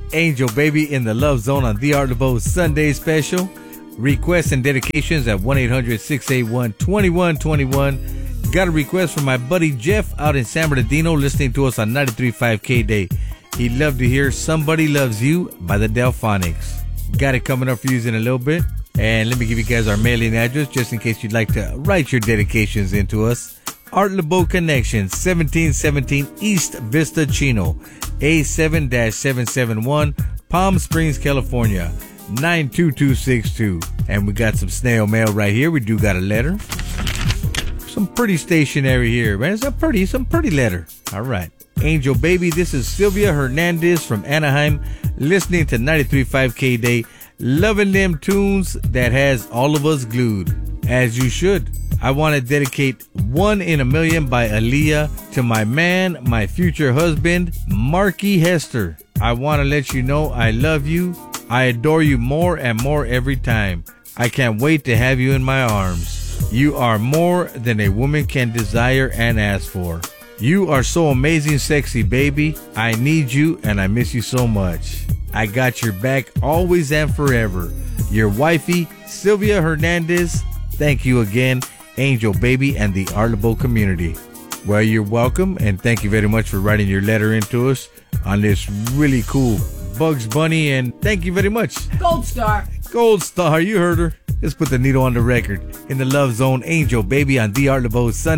Angel Baby in the Love Zone on The Art LeBeau Sunday Special. Requests and dedications at 1-800-681-2121. Got a request from my buddy Jeff out in San Bernardino listening to us on 93.5 K-Day. He'd love to hear Somebody Loves You by the Delphonics. Got it coming up for you in a little bit. And let me give you guys our mailing address just in case you'd like to write your dedications into us. Art LeBeau Connection, 1717 East Vista Chino, A7-771, Palm Springs, California, 92262. And we got some snail mail right here. We do got a letter. Some pretty stationery here, man. Some pretty letter. All right. Angel Baby, this is Sylvia Hernandez from Anaheim, listening to 93.5 K-Day, loving them tunes that has all of us glued, as you should. I want to dedicate One in a Million by Aaliyah to my man, my future husband, Marky Hester. I want to let you know I love you. I adore you more and more every time. I can't wait to have you in my arms. You are more than a woman can desire and ask for. You are so amazing, sexy baby. I need you and I miss you so much. I got your back always and forever. Your wifey, Sylvia Hernandez. Thank you again, Angel Baby and the Art LeBeau community. Well, you're welcome, and thank you very much for writing your letter into us on this really cool Bugs Bunny, and thank you very much. Gold Star. Gold Star, you heard her. Let's put the needle on the record. In the Love Zone, Angel Baby on The Art LeBeau Sunday.